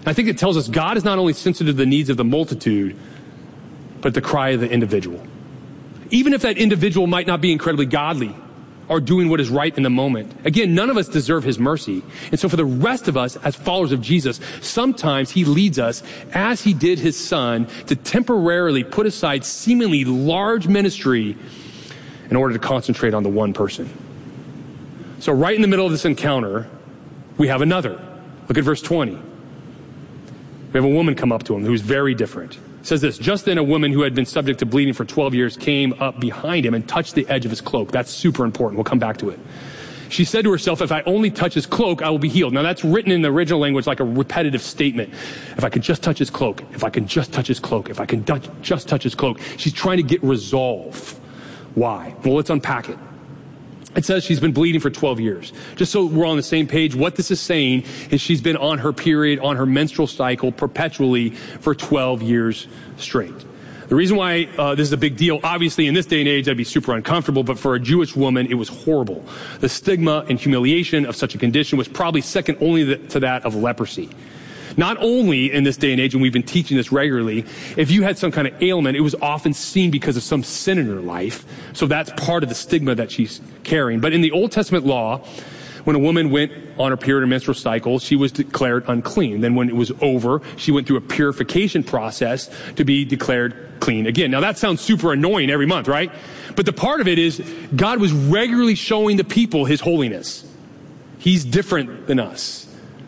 I think it tells us God is not only sensitive to the needs of the multitude, but the cry of the individual. Even if that individual might not be incredibly godly or doing what is right in the moment. Again, none of us deserve his mercy. And so for the rest of us as followers of Jesus, sometimes he leads us, as he did his son, to temporarily put aside seemingly large ministry in order to concentrate on the one person. So right in the middle of this encounter, we have another. Look at verse 20. We have a woman come up to him who's very different. It says this, just then a woman who had been subject to bleeding for 12 years came up behind him and touched the edge of his cloak. That's super important. We'll come back to it. She said to herself, if I only touch his cloak, I will be healed. Now that's written in the original language like a repetitive statement. If I could just touch his cloak, if I can just touch his cloak, if I can just touch his cloak. She's trying to get resolve. Why? Well, let's unpack it. It says she's been bleeding for 12 years. Just so we're on the same page, what this is saying is she's been on her period, on her menstrual cycle perpetually for 12 years straight. The reason why this is a big deal, obviously in this day and age, that'd be super uncomfortable, but for a Jewish woman, it was horrible. The stigma and humiliation of such a condition was probably second only to that of leprosy. Not only in this day and age, and we've been teaching this regularly, if you had some kind of ailment, it was often seen because of some sin in her life. So that's part of the stigma that she's carrying. But in the Old Testament law, when a woman went on her period or menstrual cycle, she was declared unclean. Then when it was over, she went through a purification process to be declared clean again. Now that sounds super annoying every month, right? But the part of it is God was regularly showing the people his holiness. He's different than us.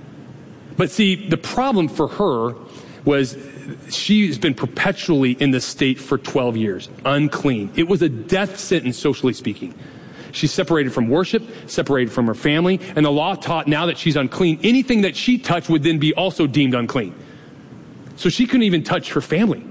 But see, the problem for her was she's been perpetually in this state for 12 years, unclean. It was a death sentence, socially speaking. She's separated from worship, separated from her family, and the law taught now that she's unclean, anything that she touched would then be also deemed unclean. So she couldn't even touch her family.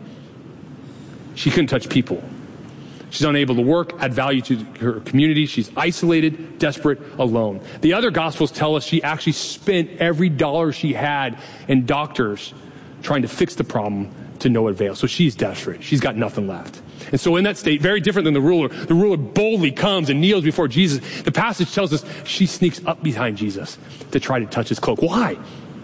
She couldn't touch people. She's unable to work, add value to her community. She's isolated, desperate, alone. The other Gospels tell us she actually spent every dollar she had in doctors trying to fix the problem to no avail. So she's desperate. She's got nothing left. And so in that state, very different than the ruler boldly comes and kneels before Jesus. The passage tells us she sneaks up behind Jesus to try to touch his cloak. Why?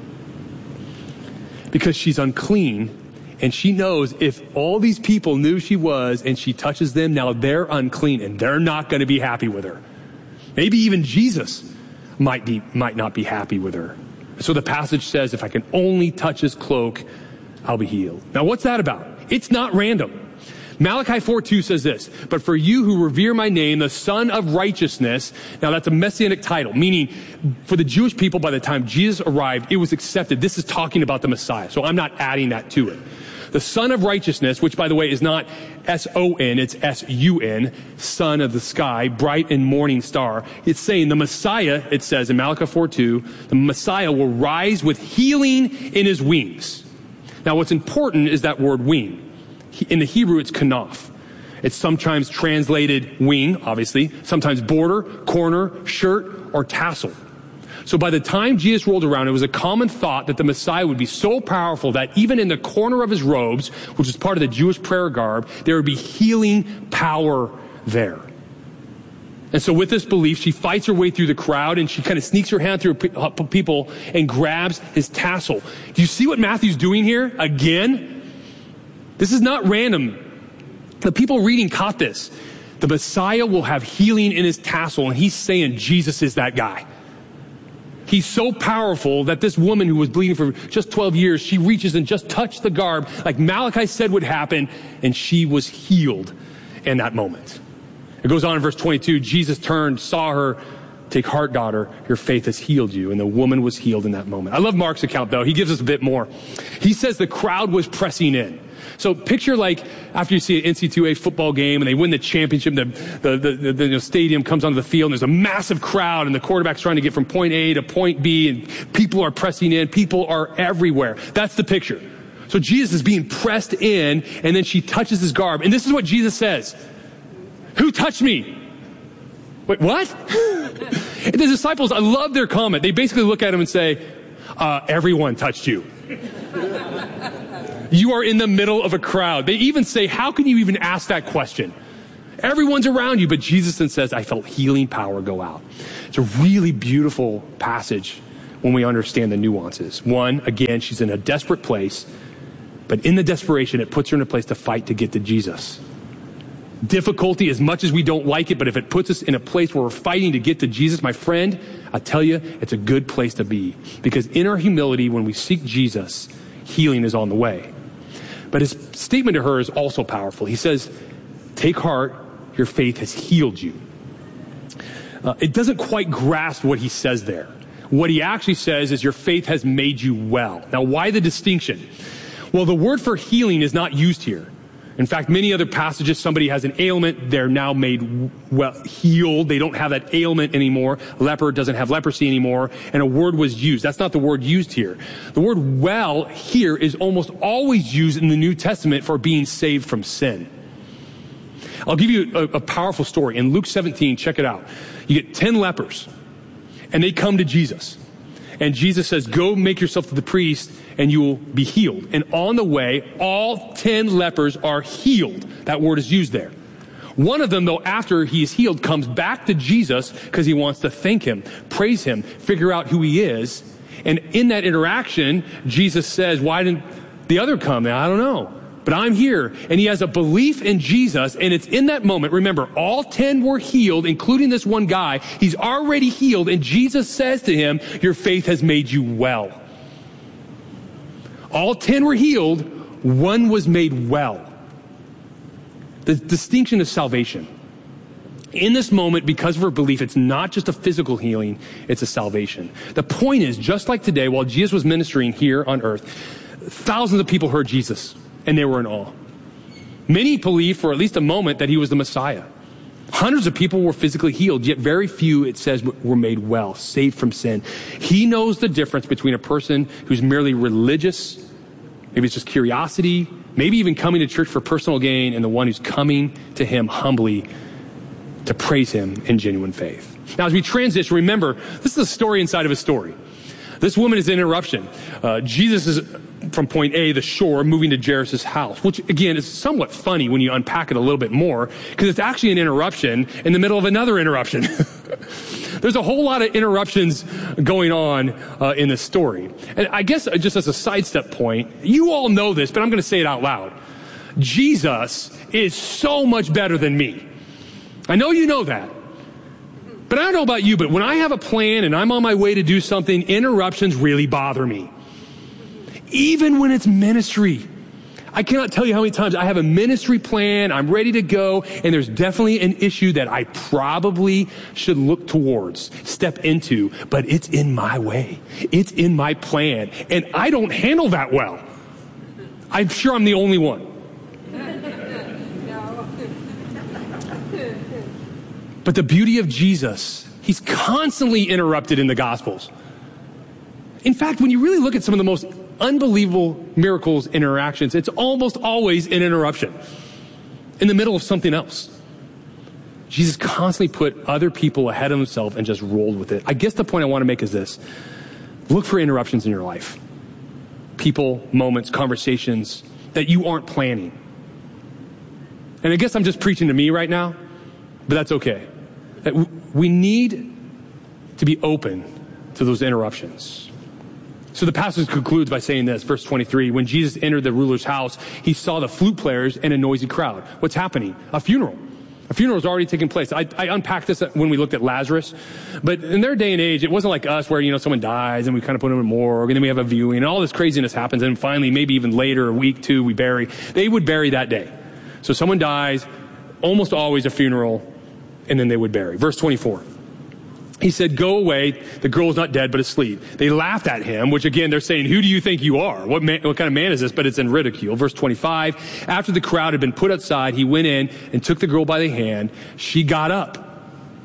Because she's unclean. And she knows if all these people knew she was and she touches them, now they're unclean and they're not going to be happy with her. Maybe even Jesus might not be happy with her. So the passage says, if I can only touch his cloak, I'll be healed. Now what's that about? It's not random. Malachi 4:2 says this, but for you who revere my name, the Son of Righteousness, now that's a messianic title, meaning for the Jewish people by the time Jesus arrived, it was accepted. This is talking about the Messiah, so I'm not adding that to it. The Son of Righteousness, which by the way is not S-O-N, it's S-U-N, Son of the Sky, bright and morning star. It's saying the Messiah, it says in Malachi 4:2, the Messiah will rise with healing in his wings. Now what's important is that word wing. In the Hebrew, it's kanaf. It's sometimes translated wing, obviously, sometimes border, corner, shirt, or tassel. So by the time Jesus rolled around, it was a common thought that the Messiah would be so powerful that even in the corner of his robes, which is part of the Jewish prayer garb, there would be healing power there. And so with this belief, she fights her way through the crowd and she kind of sneaks her hand through people and grabs his tassel. Do you see what Matthew's doing here? Again, this is not random. The people reading caught this. The Messiah will have healing in his tassel, and he's saying Jesus is that guy. He's so powerful that this woman who was bleeding for just 12 years, she reaches and just touched the garb like Malachi said would happen, and she was healed in that moment. It goes on in verse 22, Jesus turned, saw her, take heart, daughter, your faith has healed you. And the woman was healed in that moment. I love Mark's account though. He gives us a bit more. He says the crowd was pressing in. So picture like after you see an NCAA football game and they win the championship, the stadium comes onto the field and there's a massive crowd and the quarterback's trying to get from point A to point B and people are pressing in. People are everywhere. That's the picture. So Jesus is being pressed in and then she touches his garb. And this is what Jesus says. Who touched me? Wait, what? The disciples, I love their comment. They basically look at him and say, everyone touched you. You are in the middle of a crowd. They even say, how can you even ask that question? Everyone's around you, but Jesus then says, I felt healing power go out. It's a really beautiful passage when we understand the nuances. One, again, she's in a desperate place, but in the desperation, it puts her in a place to fight to get to Jesus. Difficulty, as much as we don't like it, but if it puts us in a place where we're fighting to get to Jesus, my friend, I tell you, it's a good place to be. Because in our humility, when we seek Jesus, healing is on the way. But his statement to her is also powerful. He says, take heart, your faith has healed you. It doesn't quite grasp what he says there. What he actually says is your faith has made you well. Now, why the distinction? Well, the word for healing is not used here. In fact, many other passages, somebody has an ailment, they're now made well, healed. They don't have that ailment anymore. A leper doesn't have leprosy anymore, and a word was used. That's not the word used here. The word well here is almost always used in the New Testament for being saved from sin. I'll give you a powerful story. In Luke 17, check it out. You get 10 lepers, and they come to Jesus. And Jesus says, go make yourself to the priest and you will be healed. And on the way, all 10 lepers are healed. That word is used there. One of them, though, after he is healed, comes back to Jesus because he wants to thank him, praise him, figure out who he is. And in that interaction, Jesus says, why didn't the other come? I don't know. But I'm here. And he has a belief in Jesus. And it's in that moment, remember, all 10 were healed, including this one guy. He's already healed. And Jesus says to him, your faith has made you well. All 10 were healed. One was made well. The distinction is salvation. In this moment, because of her belief, it's not just a physical healing, it's a salvation. The point is, just like today, while Jesus was ministering here on earth, thousands of people heard Jesus. And they were in awe. Many believed for at least a moment that he was the Messiah. Hundreds of people were physically healed, yet very few, it says, were made well, saved from sin. He knows the difference between a person who's merely religious, maybe it's just curiosity, maybe even coming to church for personal gain, and the one who's coming to him humbly to praise him in genuine faith. Now, as we transition, remember, this is a story inside of a story. This woman is an interruption. Jesus is from point A, the shore, moving to Jairus' house, which again is somewhat funny when you unpack it a little bit more, because it's actually an interruption in the middle of another interruption. There's a whole lot of interruptions going on in this story. And I guess just as a sidestep point, you all know this, but I'm going to say it out loud. Jesus is so much better than me. I know you know that. But I don't know about you, but when I have a plan and I'm on my way to do something, interruptions really bother me. Even when it's ministry. I cannot tell you how many times I have a ministry plan, I'm ready to go, and there's definitely an issue that I probably should look towards, step into, but it's in my way. It's in my plan, and I don't handle that well. I'm sure I'm the only one. But the beauty of Jesus, he's constantly interrupted in the Gospels. In fact, when you really look at some of the most unbelievable miracles, interactions, it's almost always an interruption in the middle of something else. Jesus constantly put other people ahead of himself and just rolled with it. I guess the point I want to make is this. Look for interruptions in your life. People, moments, conversations that you aren't planning. And I guess I'm just preaching to me right now, but that's okay. That we need to be open to those interruptions. So the passage concludes by saying this, verse 23, when Jesus entered the ruler's house, he saw the flute players and a noisy crowd. What's happening? A funeral. A funeral is already taking place. I unpacked this when we looked at Lazarus, but in their day and age, it wasn't like us where, someone dies and we kind of put them in a morgue and then we have a viewing and all this craziness happens. And finally, maybe even later, a week, two, we bury. They would bury that day. So someone dies, almost always a funeral, and then they would bury. Verse 24. He said, go away. The girl is not dead, but asleep. They laughed at him, which again, they're saying, who do you think you are? What kind of man is this? But it's in ridicule. Verse 25. After the crowd had been put outside, he went in and took the girl by the hand. She got up.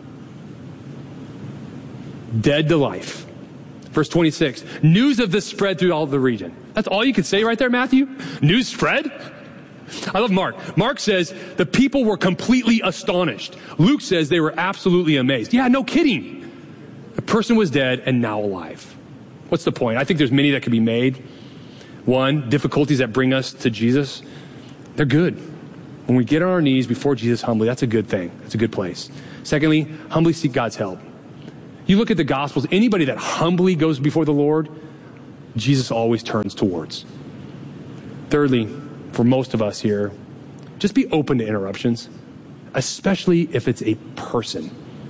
Dead to life. Verse 26. News of this spread through all the region. That's all you could say right there, Matthew? News spread? I love Mark. Mark says the people were completely astonished. Luke says they were absolutely amazed. Yeah, no kidding. The person was dead and now alive. What's the point? I think there's many that could be made. One, difficulties that bring us to Jesus, they're good. When we get on our knees before Jesus humbly, that's a good thing. That's a good place. Secondly, humbly seek God's help. You look at the Gospels, anybody that humbly goes before the Lord, Jesus always turns towards. Thirdly, for most of us here, just be open to interruptions, especially if it's a person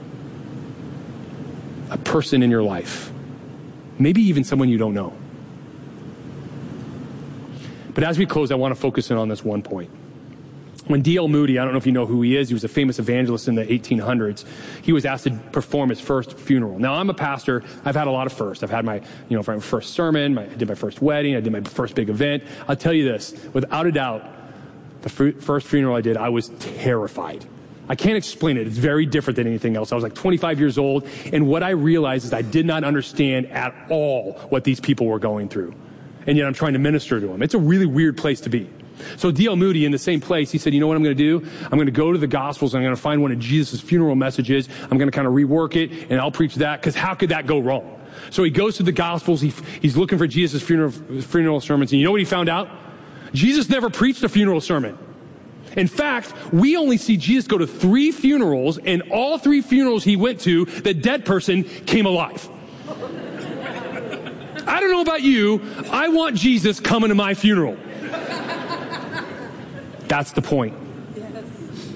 in your life, maybe even someone you don't know. But as we close, I want to focus in on this one point. When D.L. Moody, I don't know if you know who he is, he was a famous evangelist in the 1800s. He was asked to perform his first funeral. Now, I'm a pastor. I've had a lot of firsts. I've had my first sermon. I did my first wedding. I did my first big event. I'll tell you this, without a doubt, the first funeral I did, I was terrified. I can't explain it. It's very different than anything else. I was like 25 years old, and what I realized is I did not understand at all what these people were going through. And yet I'm trying to minister to them. It's a really weird place to be. So D.L. Moody, in the same place, he said, you know what I'm going to do? I'm going to go to the Gospels, and I'm going to find one of Jesus' funeral messages. I'm going to kind of rework it, and I'll preach that, because how could that go wrong? So he goes to the Gospels. He's looking for Jesus' funeral sermons, and you know what he found out? Jesus never preached a funeral sermon. In fact, we only see Jesus go to 3 funerals, and all 3 funerals he went to, the dead person came alive. I don't know about you, I want Jesus coming to my funeral. That's the point. Yes.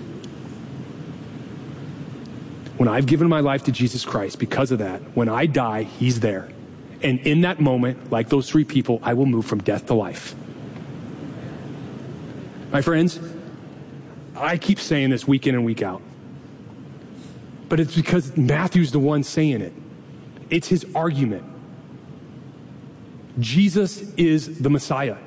When I've given my life to Jesus Christ, because of that, when I die, he's there. And in that moment, like those 3 people, I will move from death to life. My friends, I keep saying this week in and week out. But it's because Matthew's the one saying it. It's his argument. Jesus is the Messiah.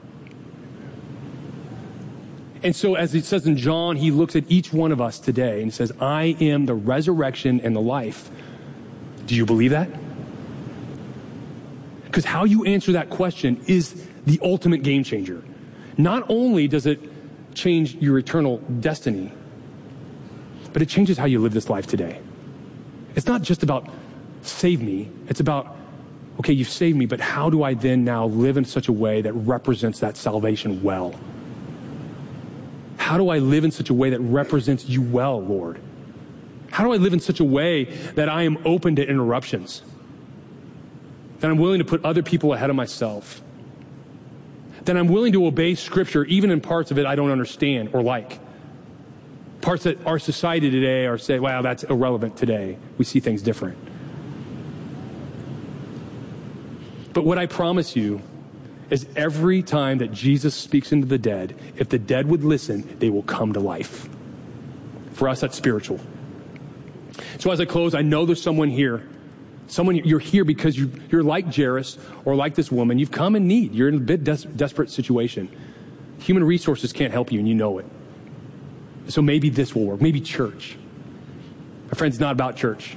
And so as it says in John, he looks at each one of us today and says, I am the resurrection and the life. Do you believe that? Because how you answer that question is the ultimate game changer. Not only does it change your eternal destiny, but it changes how you live this life today. It's not just about save me. It's about, okay, you've saved me, but how do I then now live in such a way that represents that salvation well? How do I live in such a way that represents you well, Lord? How do I live in such a way that I am open to interruptions? That I'm willing to put other people ahead of myself? That I'm willing to obey Scripture even in parts of it I don't understand or like? Parts that our society today are saying, wow, that's irrelevant today. We see things different. But what I promise you is every time that Jesus speaks into the dead, if the dead would listen, they will come to life. For us, that's spiritual. So as I close, I know there's someone here. You're here because you're like Jairus or like this woman. You've come in need. You're in a bit desperate situation. Human resources can't help you, and you know it. So maybe this will work. Maybe church. My friends, it's not about church.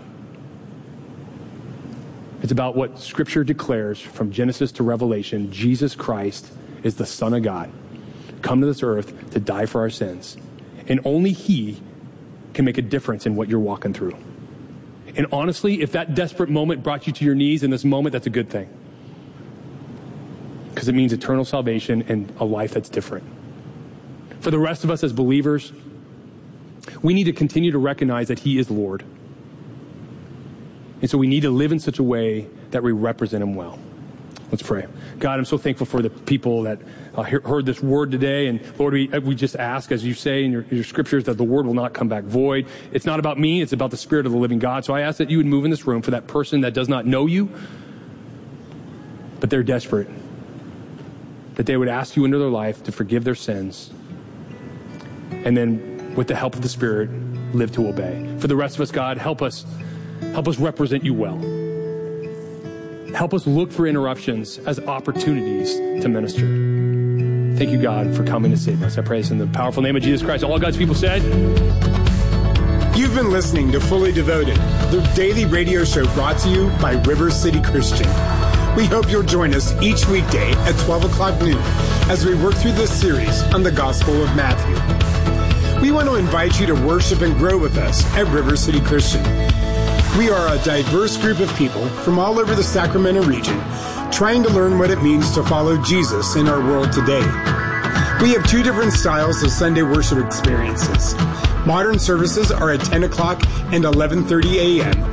It's about what Scripture declares from Genesis to Revelation. Jesus Christ is the Son of God, come to this earth to die for our sins. And only he can make a difference in what you're walking through. And honestly, if that desperate moment brought you to your knees in this moment, that's a good thing. Because it means eternal salvation and a life that's different. For the rest of us as believers, we need to continue to recognize that he is Lord. And so we need to live in such a way that we represent him well. Let's pray. God, I'm so thankful for the people that heard this word today. And Lord, we just ask, as you say in your scriptures, that the word will not come back void. It's not about me. It's about the Spirit of the living God. So I ask that you would move in this room for that person that does not know you, but they're desperate. That they would ask you into their life to forgive their sins. And then with the help of the Spirit, live to obey. For the rest of us, God, help us represent you well. Help us look for interruptions as opportunities to minister. Thank you, God, for coming to save us. I pray this in the powerful name of Jesus Christ. All God's people said. You've been listening to Fully Devoted, the daily radio show brought to you by River City Christian. We hope you'll join us each weekday at 12 o'clock noon as we work through this series on the Gospel of Matthew. We want to invite you to worship and grow with us at River City Christian. We are a diverse group of people from all over the Sacramento region trying to learn what it means to follow Jesus in our world today. We have 2 different styles of Sunday worship experiences. Modern services are at 10 o'clock and 11:30 a.m.,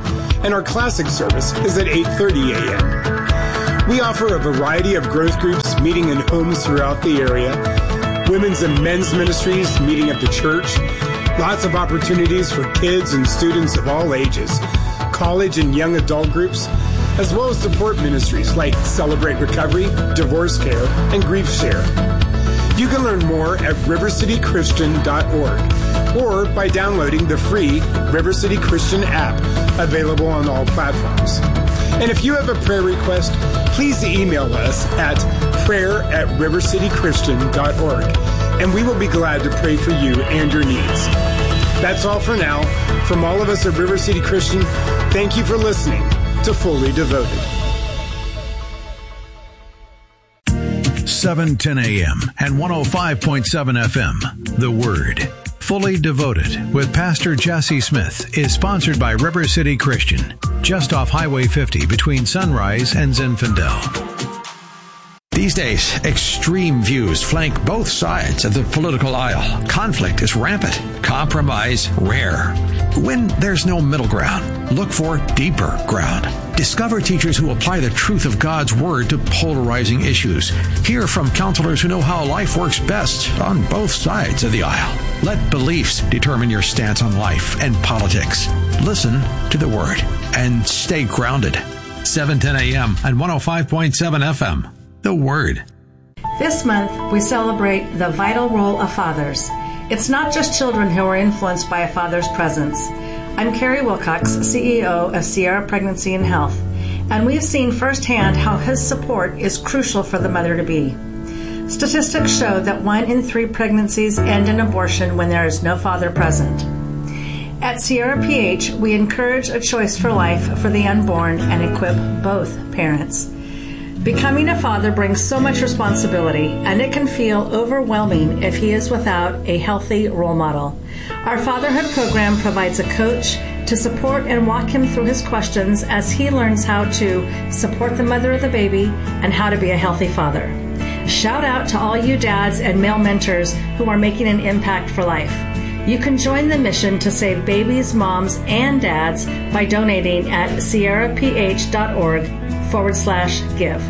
and our classic service is at 8:30 a.m. We offer a variety of growth groups meeting in homes throughout the area, women's and men's ministries meeting at the church, lots of opportunities for kids and students of all ages, college and young adult groups, as well as support ministries like Celebrate Recovery, Divorce Care, and Grief Share. You can learn more at rivercitychristian.org or by downloading the free River City Christian app available on all platforms. And if you have a prayer request, please email us at prayer@rivercitychristian.org, and we will be glad to pray for you and your needs. That's all for now. From all of us at River City Christian, thank you for listening to Fully Devoted. 7:10 a.m. and 105.7 FM. The Word. Fully Devoted with Pastor Jesse Smith is sponsored by River City Christian, just off Highway 50 between Sunrise and Zinfandel. These days, extreme views flank both sides of the political aisle. Conflict is rampant, compromise rare. When there's no middle ground, look for deeper ground. Discover teachers who apply the truth of God's Word to polarizing issues. Hear from counselors who know how life works best on both sides of the aisle. Let beliefs determine your stance on life and politics. Listen to the Word and stay grounded. 7:10 a.m. and 105.7 FM. The Word. This month, we celebrate the vital role of fathers. It's not just children who are influenced by a father's presence. I'm Carrie Wilcox, CEO of Sierra Pregnancy and Health, and we've seen firsthand how his support is crucial for the mother-to-be. Statistics show that 1 in 3 pregnancies end in abortion when there is no father present. At Sierra PH, we encourage a choice for life for the unborn and equip both parents. Becoming a father brings so much responsibility, and it can feel overwhelming if he is without a healthy role model. Our fatherhood program provides a coach to support and walk him through his questions as he learns how to support the mother of the baby and how to be a healthy father. Shout out to all you dads and male mentors who are making an impact for life. You can join the mission to save babies, moms, and dads by donating at sierraph.org/give.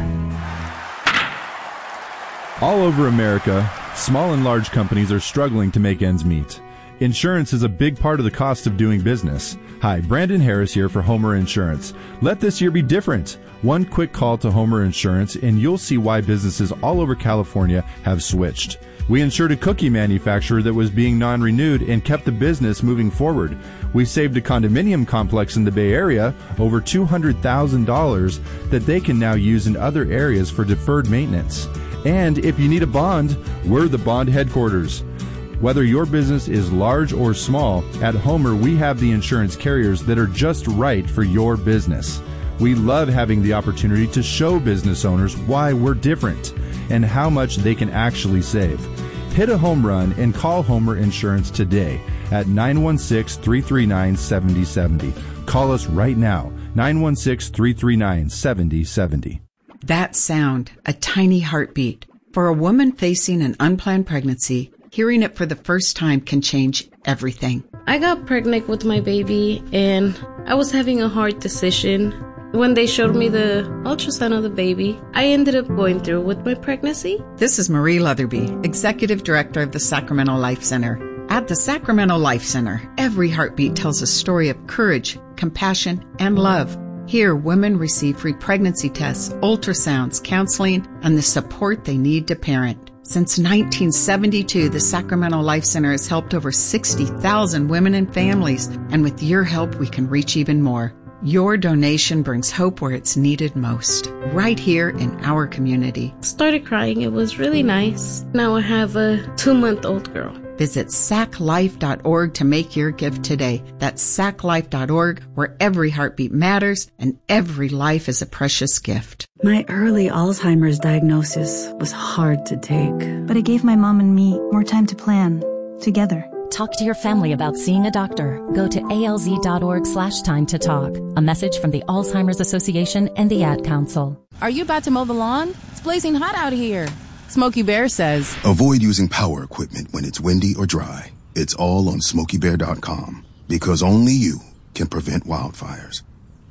All over America, small and large companies are struggling to make ends meet. Insurance is a big part of the cost of doing business. Hi, Brandon Harris here for Homer Insurance. Let this year be different. One quick call to Homer Insurance and you'll see why businesses all over California have switched. We insured a cookie manufacturer that was being non-renewed and kept the business moving forward. We saved a condominium complex in the Bay Area over $200,000 that they can now use in other areas for deferred maintenance. And if you need a bond, we're the bond headquarters. Whether your business is large or small, at Homer we have the insurance carriers that are just right for your business. We love having the opportunity to show business owners why we're different and how much they can actually save. Hit a home run and call Homer Insurance today at 916-339-7070. Call us right now, 916-339-7070. That sound, a tiny heartbeat. For a woman facing an unplanned pregnancy, hearing it for the first time can change everything. I got pregnant with my baby and I was having a hard decision. When they showed me the ultrasound of the baby, I ended up going through with my pregnancy. This is Marie Leatherby, Executive Director of the Sacramento Life Center. At the Sacramento Life Center, every heartbeat tells a story of courage, compassion, and love. Here, women receive free pregnancy tests, ultrasounds, counseling, and the support they need to parent. Since 1972, the Sacramento Life Center has helped over 60,000 women and families, and with your help, we can reach even more. Your donation brings hope where it's needed most, right here in our community. Started crying. It was really nice. Now I have a 2-month-old girl. Visit saclife.org to make your gift today. That's saclife.org, where every heartbeat matters and every life is a precious gift. My early Alzheimer's diagnosis was hard to take, but it gave my mom and me more time to plan together. Talk to your family about seeing a doctor. Go to alz.org/time to talk. A message from the Alzheimer's Association and the Ad Council. Are you about to mow the lawn? It's blazing hot out here. Smokey Bear says, avoid using power equipment when it's windy or dry. It's all on SmokeyBear.com because only you can prevent wildfires.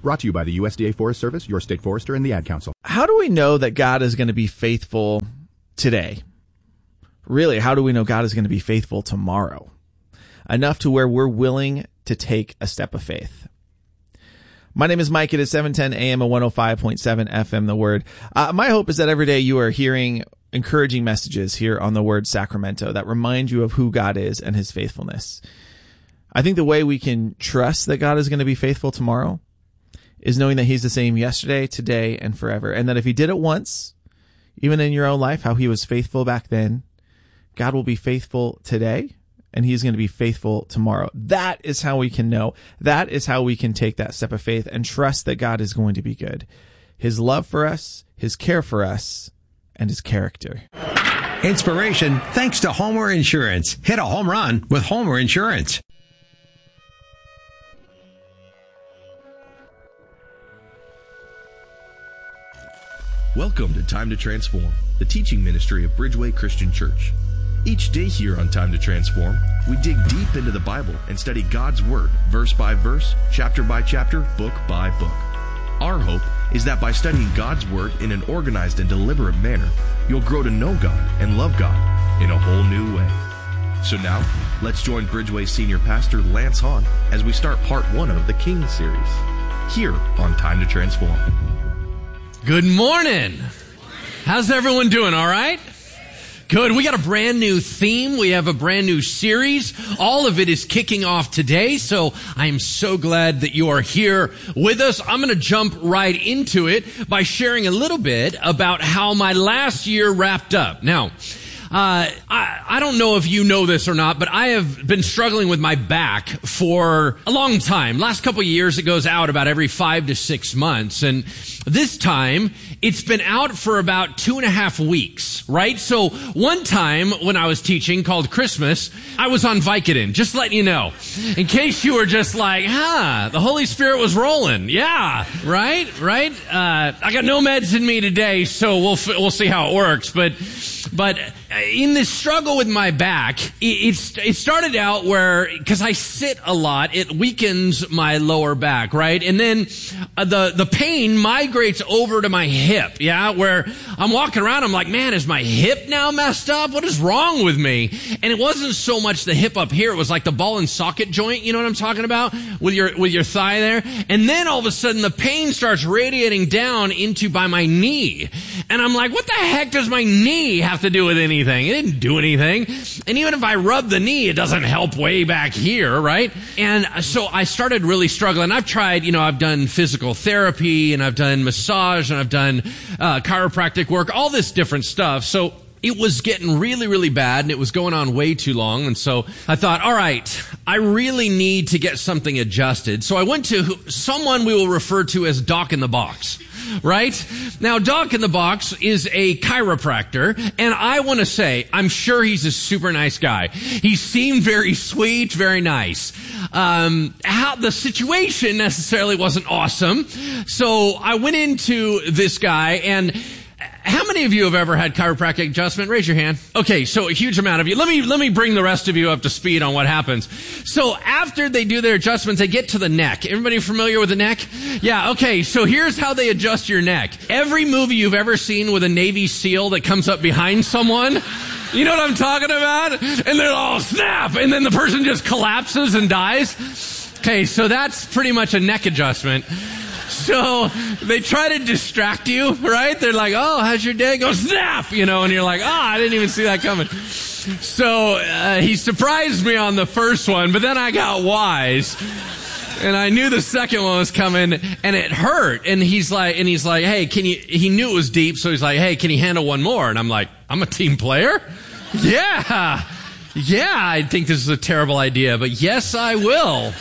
Brought to you by the USDA Forest Service, your state forester, and the Ad Council. How do we know that God is going to be faithful today? Really, how do we know God is going to be faithful tomorrow? Enough to where we're willing to take a step of faith. My name is Mike. It is 710 AM and 105.7 FM, The Word. My hope is that every day you are hearing encouraging messages here on The Word Sacramento that remind you of who God is and his faithfulness. I think the way we can trust that God is going to be faithful tomorrow is knowing that he's the same yesterday, today, and forever. And that if he did it once, even in your own life, how he was faithful back then, God will be faithful today, and he's going to be faithful tomorrow. That is how we can know. That is how we can take that step of faith and trust that God is going to be good. His love for us, his care for us, and his character. Inspiration thanks to Homer Insurance. Hit a home run with Homer Insurance. Welcome to Time to Transform, the teaching ministry of Bridgeway Christian Church. Each day here on Time to Transform, we dig deep into the Bible and study God's Word, verse by verse, chapter by chapter, book by book. Our hope is that by studying God's Word in an organized and deliberate manner, you'll grow to know God and love God in a whole new way. So now, let's join Bridgeway Senior Pastor Lance Hahn as we start part 1 of the King series, here on Time to Transform. Good morning. How's everyone doing? All right? Good. We got a brand new theme. We have a brand new series. All of it is kicking off today, so I'm so glad that you are here with us. I'm going to jump right into it by sharing a little bit about how my last year wrapped up. Now, I don't know if you know this or not, but I have been struggling with my back for a long time. Last couple of years, it goes out about every 5 to 6 months. And this time, it's been out for about 2.5 weeks, right? So one time when I was teaching called Christmas, I was on Vicodin, just letting you know. In case you were just like, the Holy Spirit was rolling. Yeah, right? I got no meds in me today, so we'll see how it works. But in this struggle with my back, it started out because I sit a lot, it weakens my lower back, right? And then the pain migrates over to my hip, where I'm walking around, I'm like, man, is my hip now messed up? What is wrong with me? And it wasn't so much the hip up here, it was like the ball and socket joint, you know what I'm talking about? With your thigh there. And then all of a sudden the pain starts radiating down by my knee. And I'm like, what the heck does my knee have to do with anything? It didn't do anything. And even if I rub the knee, it doesn't help way back here, right? And so I started really struggling. I've tried, I've done physical therapy and I've done massage and I've done chiropractic work, all this different stuff. So it was getting really, really bad and it was going on way too long. And so I thought, all right, I really need to get something adjusted. So I went to someone we will refer to as Doc in the Box. Right? Now, Doc in the Box is a chiropractor, and I want to say, I'm sure he's a super nice guy. He seemed very sweet, very nice. How the situation necessarily wasn't awesome. So I went into this guy, and how many of you have ever had chiropractic adjustment? Raise your hand. Okay, so a huge amount of you. Let me bring the rest of you up to speed on what happens. So after they do their adjustments, they get to the neck. Everybody familiar with the neck? Yeah, okay, so here's how they adjust your neck. Every movie you've ever seen with a Navy SEAL that comes up behind someone, you know what I'm talking about? And they're all snap, and then the person just collapses and dies. Okay, so that's pretty much a neck adjustment. So they try to distract you, right? They're like, oh, how's your day? Go snap, and you're like, I didn't even see that coming. So he surprised me on the first one, but then I got wise. And I knew the second one was coming, and it hurt. And he's like, hey, he knew it was deep, so he's like, hey, can you handle one more? And I'm like, I'm a team player? Yeah, I think this is a terrible idea, but yes, I will.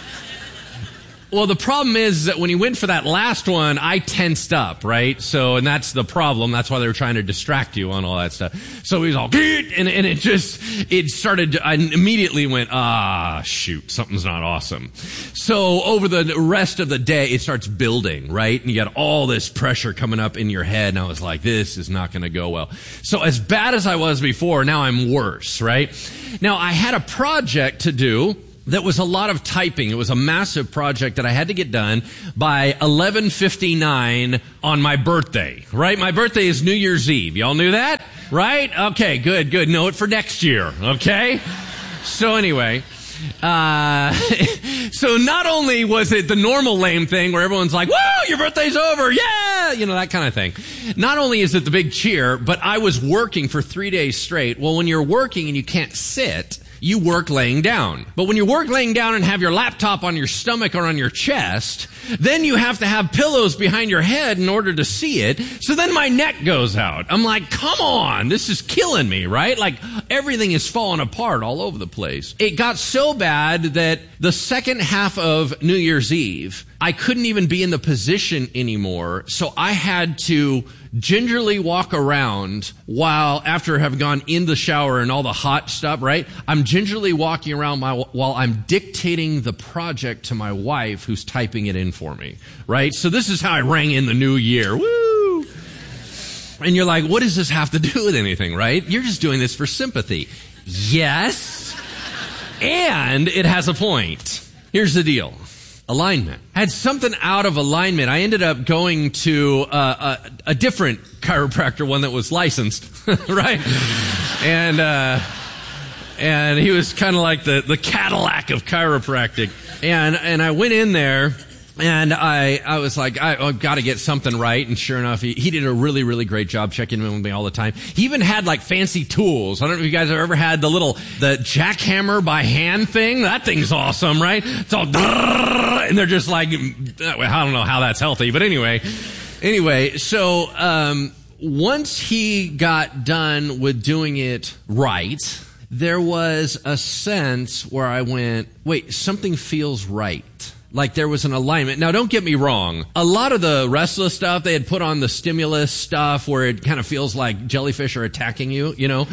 Well, the problem is that when he went for that last one, I tensed up, right? So, and that's the problem. That's why they were trying to distract you on all that stuff. So he's all, and it started, I immediately went, shoot, something's not awesome. So over the rest of the day, it starts building, right? And you got all this pressure coming up in your head. And I was like, this is not going to go well. So as bad as I was before, now I'm worse, right? Now I had a project to do that was a lot of typing. It was a massive project that I had to get done by 11:59 on my birthday, right? My birthday is New Year's Eve. Y'all knew that? Right? Okay, good. Know it for next year, okay? So anyway, so not only was it the normal lame thing where everyone's like, whoa, your birthday's over, yeah, that kind of thing. Not only is it the big cheer, but I was working for 3 days straight. Well, when you're working and you can't sit, you work laying down. But when you work laying down and have your laptop on your stomach or on your chest, then you have to have pillows behind your head in order to see it. So then my neck goes out. I'm like, come on, this is killing me, right? Like everything is falling apart all over the place. It got so bad that the second half of New Year's Eve, I couldn't even be in the position anymore. So I had to gingerly walk around while, after having gone in the shower and all the hot stuff, right? I'm gingerly walking around while I'm dictating the project to my wife who's typing it in for me, right? So this is how I rang in the new year. Woo! And you're like, what does this have to do with anything, right? You're just doing this for sympathy. Yes. And it has a point. Here's the deal. Alignment. Had something out of alignment. I ended up going to a different chiropractor, one that was licensed, right? And he was kind of like the Cadillac of chiropractic. And I went in there, and I was like, I've got to get something right. And sure enough, he did a really, really great job checking in with me all the time. He even had like fancy tools. I don't know if you guys have ever had the jackhammer by hand thing. That thing's awesome, right? It's all, and they're just like, I don't know how that's healthy, but anyway, so, once he got done with doing it right, there was a sense where I went, wait, something feels right. Like there was an alignment. Now, don't get me wrong. A lot of the rest of the stuff, they had put on the stimulus stuff where it kind of feels like jellyfish are attacking you,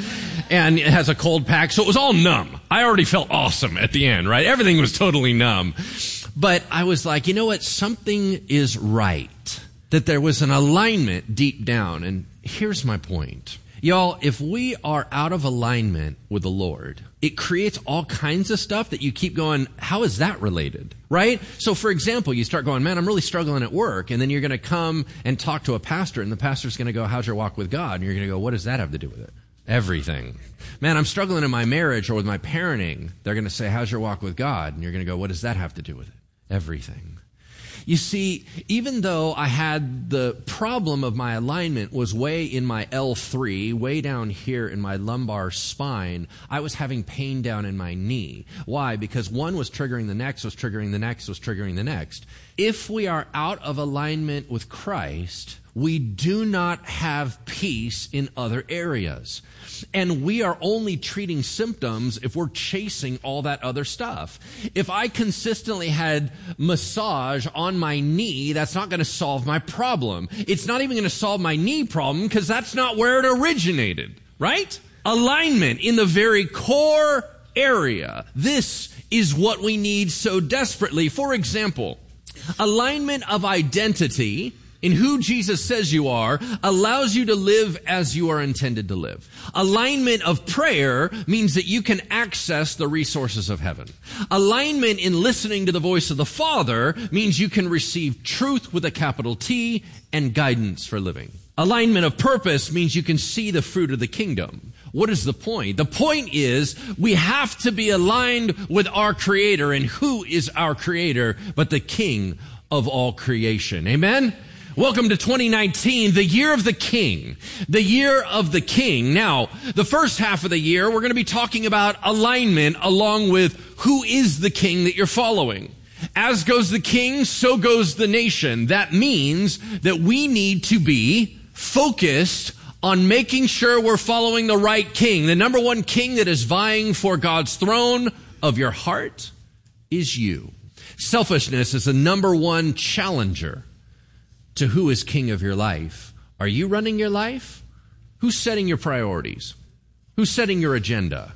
and it has a cold pack. So it was all numb. I already felt awesome at the end, right? Everything was totally numb. But I was like, you know what? Something is right. That there was an alignment deep down. And here's my point. Y'all, if we are out of alignment with the Lord, it creates all kinds of stuff that you keep going, how is that related? Right? So for example, you start going, man, I'm really struggling at work. And then you're going to come and talk to a pastor, and the pastor's going to go, how's your walk with God? And you're going to go, what does that have to do with it? Everything. Man, I'm struggling in my marriage or with my parenting. They're going to say, how's your walk with God? And you're going to go, what does that have to do with it? Everything. You see, even though I had the problem of my alignment was way in my L3, way down here in my lumbar spine, I was having pain down in my knee. Why? Because one was triggering the next, was triggering the next, was triggering the next. If we are out of alignment with Christ, we do not have peace in other areas. And we are only treating symptoms if we're chasing all that other stuff. If I consistently had massage on my knee, that's not going to solve my problem. It's not even going to solve my knee problem because that's not where it originated, right? Alignment in the very core area. This is what we need so desperately. For example, alignment of identity in who Jesus says you are allows you to live as you are intended to live. Alignment of prayer means that you can access the resources of heaven. Alignment in listening to the voice of the Father means you can receive truth with a capital T and guidance for living. Alignment of purpose means you can see the fruit of the kingdom. What is the point? The point is we have to be aligned with our Creator. And who is our Creator but the King of all creation? Amen? Welcome to 2019, the year of the King. The year of the King. Now, the first half of the year, we're going to be talking about alignment along with who is the King that you're following. As goes the King, so goes the nation. That means that we need to be focused on making sure we're following the right King. The number one King that is vying for God's throne of your heart is you. Selfishness is the number one challenger to who is king of your life. Are you running your life? Who's setting your priorities? Who's setting your agenda?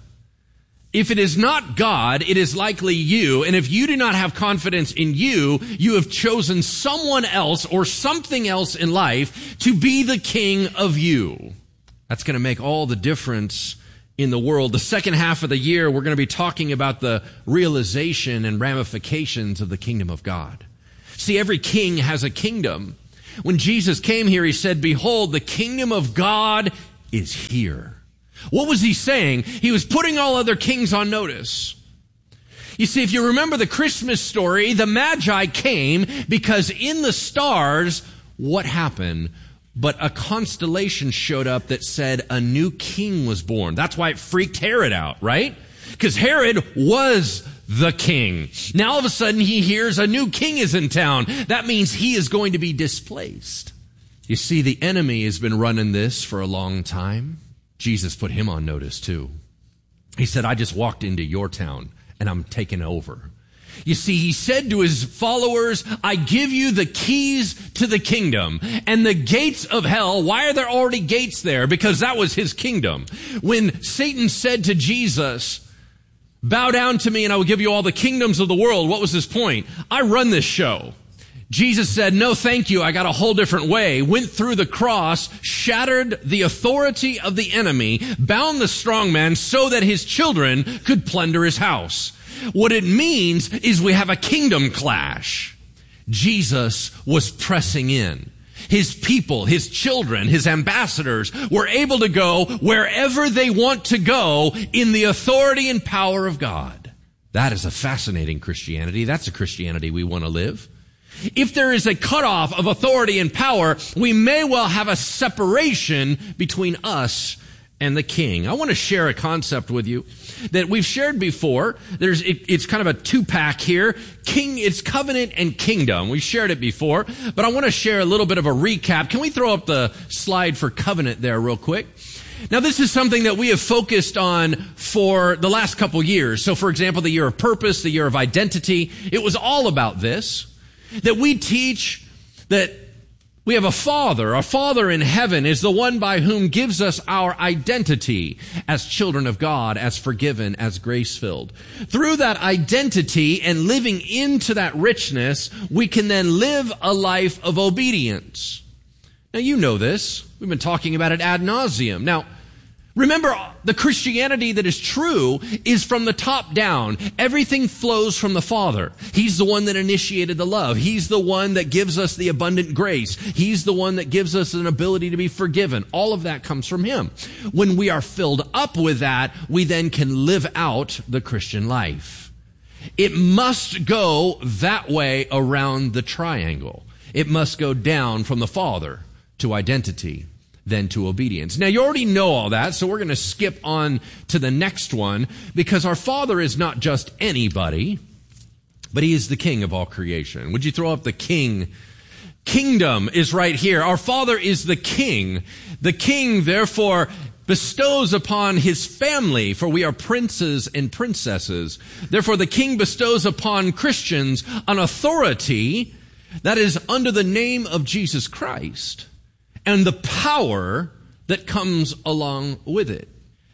If it is not God, it is likely you. And if you do not have confidence in you, you have chosen someone else or something else in life to be the king of you. That's going to make all the difference in the world. The second half of the year, we're going to be talking about the realization and ramifications of the kingdom of God. See, every king has a kingdom. When Jesus came here, he said, "Behold, the kingdom of God is here." What was he saying? He was putting all other kings on notice. You see, if you remember the Christmas story, the Magi came because in the stars, what happened? But a constellation showed up that said a new king was born. That's why it freaked Herod out, right? Because Herod was the king. Now all of a sudden he hears a new king is in town. That means he is going to be displaced. You see, the enemy has been running this for a long time. Jesus put him on notice too. He said, "I just walked into your town and I'm taking over." You see, he said to his followers, "I give you the keys to the kingdom and the gates of hell." Why are there already gates there? Because that was his kingdom. When Satan said to Jesus, "Bow down to me and I will give you all the kingdoms of the world," what was his point? I run this show. Jesus said, "No, thank you. I got a whole different way." Went through the cross, shattered the authority of the enemy, bound the strong man so that his children could plunder his house. What it means is we have a kingdom clash. Jesus was pressing in. His people, his children, his ambassadors were able to go wherever they want to go in the authority and power of God. That is a fascinating Christianity. That's a Christianity we want to live. If there is a cutoff of authority and power, we may well have a separation between us and the king. I want to share a concept with you that we've shared before. It's kind of a two-pack here. It's covenant and kingdom. We shared it before, but I want to share a little bit of a recap. Can we throw up the slide for covenant there real quick? Now, this is something that we have focused on for the last couple years. So, for example, the year of purpose, the year of identity, it was all about this. That we teach that we have a Father. Our Father in heaven is the one by whom gives us our identity as children of God, as forgiven, as grace-filled. Through that identity and living into that richness, we can then live a life of obedience. Now, you know this. We've been talking about it ad nauseum. Now, remember, the Christianity that is true is from the top down. Everything flows from the Father. He's the one that initiated the love. He's the one that gives us the abundant grace. He's the one that gives us an ability to be forgiven. All of that comes from Him. When we are filled up with that, we then can live out the Christian life. It must go that way around the triangle. It must go down from the Father to identity, then to obedience. Now, you already know all that, so we're going to skip on to the next one, because our Father is not just anybody, but He is the King of all creation. Would you throw up the King? Kingdom is right here. Our Father is the King. The King, therefore, bestows upon His family, for we are princes and princesses. Therefore, the King bestows upon Christians an authority that is under the name of Jesus Christ, and the power that comes along with it.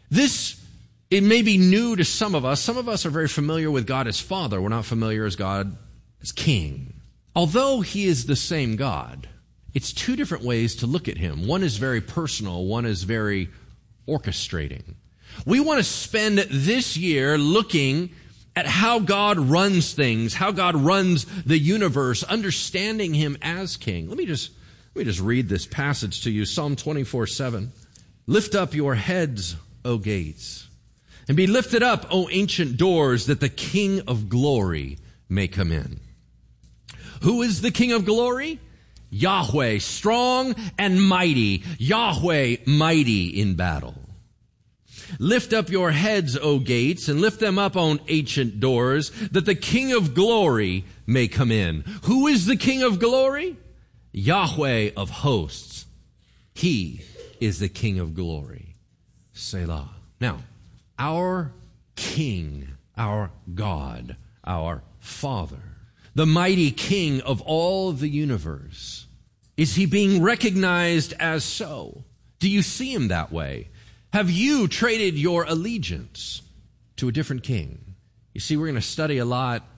It may be new to some of us. Some of us are very familiar with God as Father. We're not familiar as God as King. Although He is the same God, it's two different ways to look at Him. One is very personal. One is very orchestrating. We want to spend this year looking at how God runs things, how God runs the universe, understanding Him as King. Let me just read this passage to you. Psalm 24:7. "Lift up your heads, O gates, and be lifted up, O ancient doors, that the King of glory may come in." Who is the King of glory? Yahweh, strong and mighty. Yahweh, mighty in battle. "Lift up your heads, O gates, and lift them up, O ancient doors, that the King of glory may come in." Who is the King of glory? Yahweh of hosts. He is the King of glory. Selah. Now, our King, our God, our Father, the mighty King of all the universe, is He being recognized as so? Do you see Him that way? Have you traded your allegiance to a different king? You see, we're going to study a lot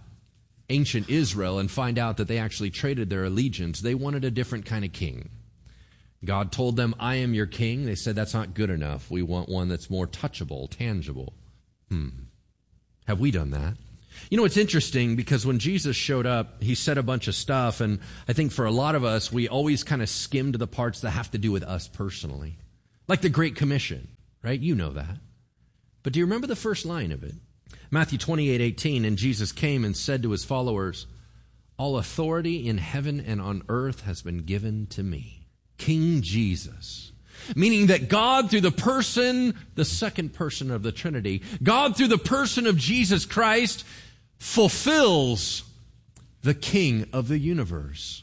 ancient Israel and find out that they actually traded their allegiance. They wanted a different kind of king. God told them, I am your king. They said, that's not good enough. We want one that's more touchable, tangible. Have we done that? You know, it's interesting because when Jesus showed up, he said a bunch of stuff, and I think for a lot of us, we always kind of skim to the parts that have to do with us personally. Like the Great Commission, right? You know that. But do you remember the first line of it? Matthew 28:18, and Jesus came and said to his followers, all authority in heaven and on earth has been given to me. King Jesus. Meaning that God through the person, the second person of the Trinity, God through the person of Jesus Christ fulfills the King of the universe.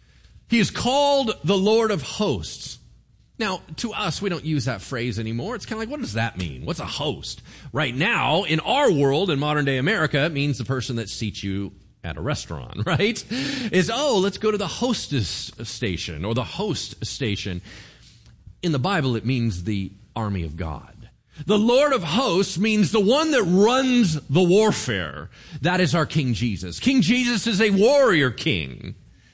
He is called the Lord of hosts. Now, to us, we don't use that phrase anymore. It's kind of like, what does that mean? What's a host? Right now, in our world, in modern day America, it means the person that seats you at a restaurant, right? Is, let's go to the hostess station or the host station. In the Bible, it means the army of God. The Lord of hosts means the one that runs the warfare. That is our King Jesus. King Jesus is a warrior king.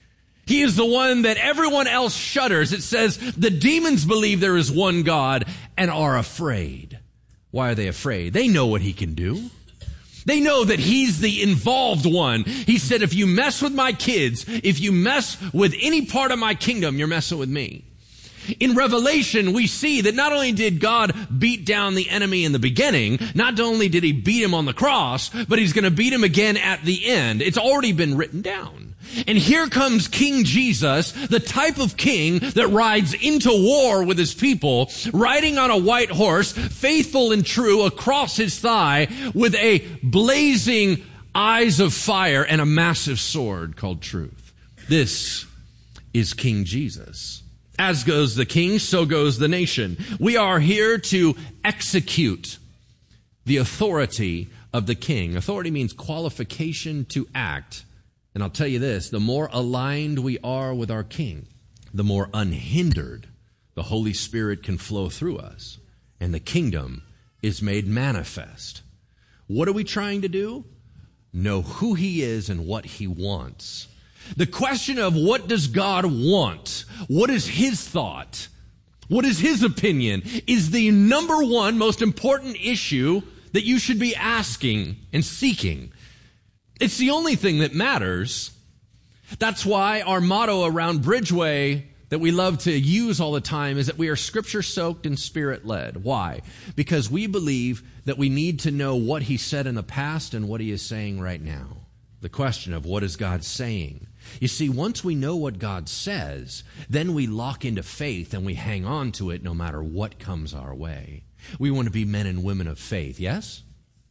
He is the one that everyone else shudders. It says the demons believe there is one God and are afraid. Why are they afraid? They know what he can do. They know that he's the involved one. He said, if you mess with my kids, if you mess with any part of my kingdom, you're messing with me. In Revelation, we see that not only did God beat down the enemy in the beginning, not only did he beat him on the cross, but he's going to beat him again at the end. It's already been written down. And here comes King Jesus, the type of king that rides into war with his people, riding on a white horse, faithful and true across his thigh, with a blazing eyes of fire and a massive sword called truth. This is King Jesus. As goes the king, so goes the nation. We are here to execute the authority of the king. Authority means qualification to act. And I'll tell you this, the more aligned we are with our king, the more unhindered the Holy Spirit can flow through us. And the kingdom is made manifest. What are we trying to do? Know who he is and what he wants. The question of what does God want? What is his thought? What is his opinion? Is the number one most important issue that you should be asking and seeking. It's the only thing that matters. That's why our motto around Bridgeway that we love to use all the time is that we are scripture-soaked and spirit-led. Why? Because we believe that we need to know what he said in the past and what he is saying right now. The question of what is God saying? You see, once we know what God says, then we lock into faith and we hang on to it no matter what comes our way. We want to be men and women of faith, yes?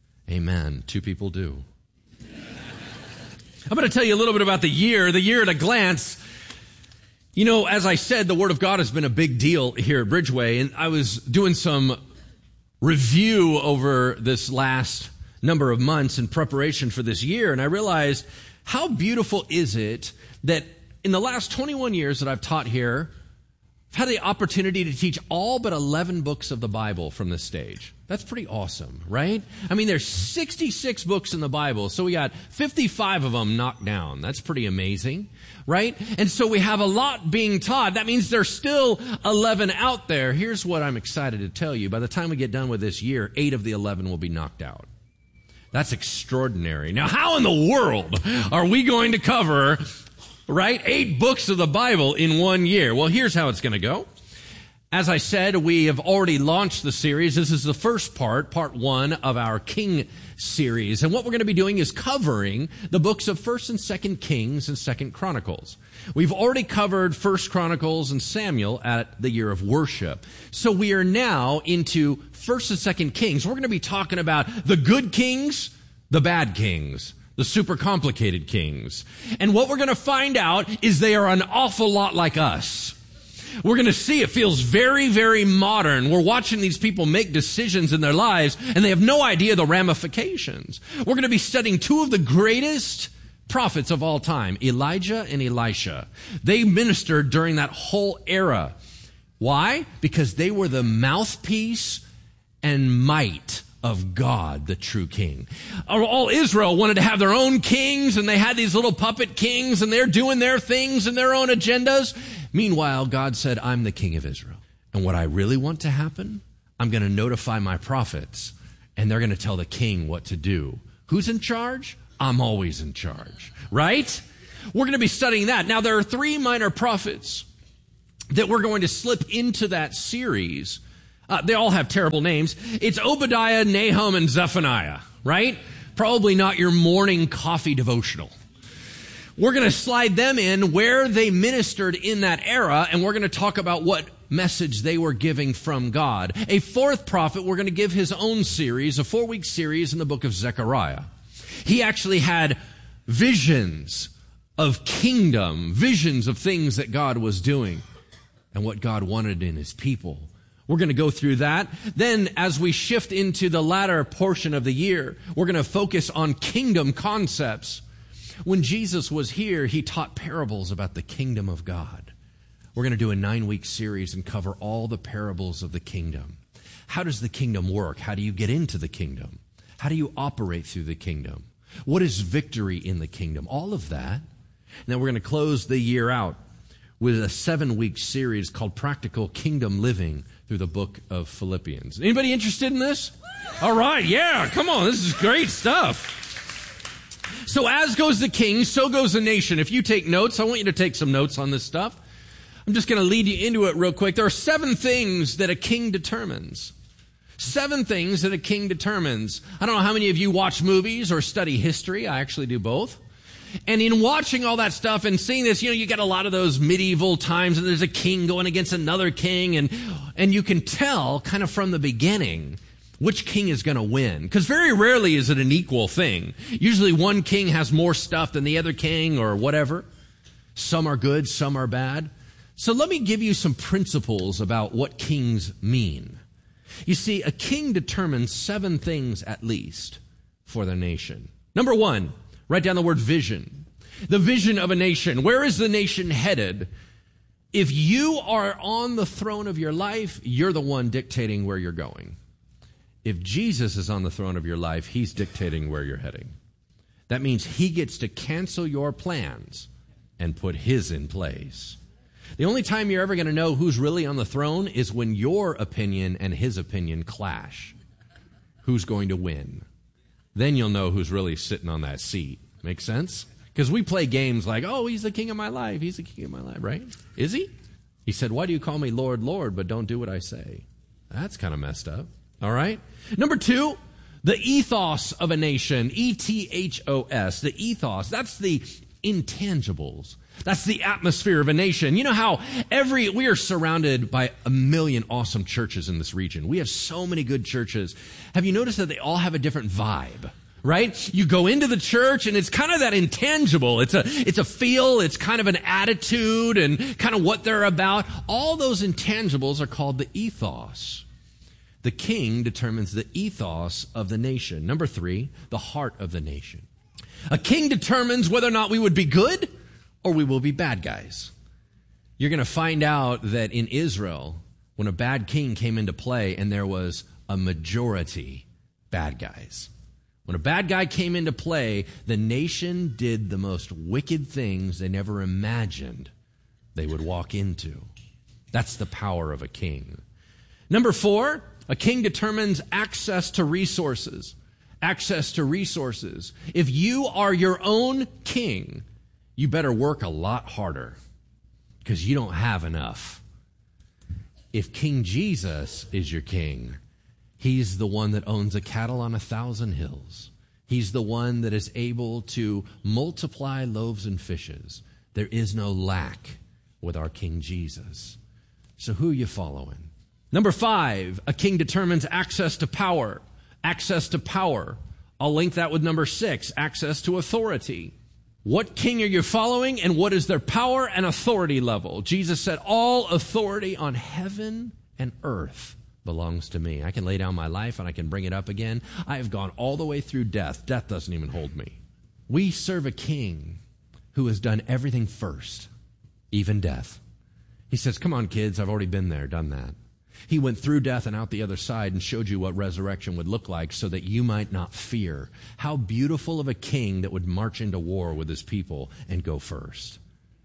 Amen. 2 people do. I'm going to tell you a little bit about the year at a glance. You know, as I said, the Word of God has been a big deal here at Bridgeway, and I was doing some review over this last number of months in preparation for this year, and I realized how beautiful is it that in the last 21 years that I've taught here, I've had the opportunity to teach all but 11 books of the Bible from this stage. That's pretty awesome, right? I mean, there's 66 books in the Bible, so we got 55 of them knocked down. That's pretty amazing, right? And so we have a lot being taught. That means there's still 11 out there. Here's what I'm excited to tell you. By the time we get done with this year, 8 of the 11 will be knocked out. That's extraordinary. Now, how in the world are we going to cover, right, 8 books of the Bible in 1 year? Well, here's how it's going to go. As I said, we have already launched the series. This is the first part 1 of our King series. And what we're going to be doing is covering the books of 1st and 2nd Kings and 2nd Chronicles. We've already covered 1st Chronicles and Samuel at the year of worship. So we are now into 1st and 2nd Kings. We're going to be talking about the good kings, the bad kings, the super complicated kings. And what we're going to find out is they are an awful lot like us. We're going to see it feels very, very modern. We're watching these people make decisions in their lives, and they have no idea the ramifications. We're going to be studying 2 of the greatest prophets of all time, Elijah and Elisha. They ministered during that whole era. Why? Because they were the mouthpiece and might of God, the true king. All Israel wanted to have their own kings, and they had these little puppet kings, and they're doing their things and their own agendas. Meanwhile, God said, I'm the king of Israel. And what I really want to happen, I'm going to notify my prophets, and they're going to tell the king what to do. Who's in charge? I'm always in charge, right? We're going to be studying that. Now, there are 3 minor prophets that we're going to slip into that series. They all have terrible names. It's Obadiah, Nahum, and Zephaniah, right? Probably not your morning coffee devotional. We're going to slide them in where they ministered in that era, and we're going to talk about what message they were giving from God. A 4th prophet, we're going to give his own series, a 4-week series in the book of Zechariah. He actually had visions of kingdom, visions of things that God was doing and what God wanted in his people. We're going to go through that. Then as we shift into the latter portion of the year, we're going to focus on kingdom concepts. When Jesus was here, he taught parables about the kingdom of God. We're going to do a 9-week series and cover all the parables of the kingdom. How does the kingdom work? How do you get into the kingdom? How do you operate through the kingdom? What is victory in the kingdom? All of that. And then we're going to close the year out with a 7-week series called Practical Kingdom Living through the book of Philippians. Anybody interested in this? All right, yeah, come on, this is great stuff. So as goes the king, so goes the nation. If you take notes, I want you to take some notes on this stuff. I'm just going to lead you into it real quick. There are 7 things that a king determines. 7 things that a king determines. I don't know how many of you watch movies or study history. I actually do both. And in watching all that stuff and seeing this, you get a lot of those medieval times and there's a king going against another king and you can tell kind of from the beginning which king is going to win. Because very rarely is it an equal thing. Usually one king has more stuff than the other king or whatever. Some are good, some are bad. So let me give you some principles about what kings mean. You see, a king determines 7 things at least for the nation. Number 1, write down the word vision. The vision of a nation. Where is the nation headed? If you are on the throne of your life, you're the one dictating where you're going. If Jesus is on the throne of your life, he's dictating where you're heading. That means he gets to cancel your plans and put his in place. The only time you're ever going to know who's really on the throne is when your opinion and his opinion clash. Who's going to win? Then you'll know who's really sitting on that seat. Make sense? Because we play games like, oh, he's the king of my life. He's the king of my life, right? Is he? He said, why do you call me Lord, Lord, but don't do what I say? That's kind of messed up. All right? Number 2, the ethos of a nation. E-T-H-O-S. The ethos. That's the intangibles. That's the atmosphere of a nation. You know how we are surrounded by a million awesome churches in this region. We have so many good churches. Have you noticed that they all have a different vibe? Right? You go into the church and it's kind of that intangible. It's a feel, it's kind of an attitude and kind of what they're about. All those intangibles are called the ethos. The king determines the ethos of the nation. Number 3, the heart of the nation. A king determines whether or not we would be good or we will be bad guys. You're going to find out that in Israel, when a bad king came into play and there was a majority bad guys. When a bad guy came into play, the nation did the most wicked things they never imagined they would walk into. That's the power of a king. Number 4, a king determines access to resources. Access to resources. If you are your own king, you better work a lot harder because you don't have enough. If King Jesus is your king, he's the one that owns a cattle on 1,000 hills. He's the one that is able to multiply loaves and fishes. There is no lack with our King Jesus. So who are you following? Number 5, a king determines access to power. Access to power. I'll link that with number 6, access to authority. What king are you following and what is their power and authority level? Jesus said, all authority on heaven and earth belongs to me. I can lay down my life and I can bring it up again. I have gone all the way through death. Death doesn't even hold me. We serve a king who has done everything first, even death. He says, come on, kids, I've already been there, done that. He went through death and out the other side and showed you what resurrection would look like so that you might not fear. How beautiful of a king that would march into war with his people and go first.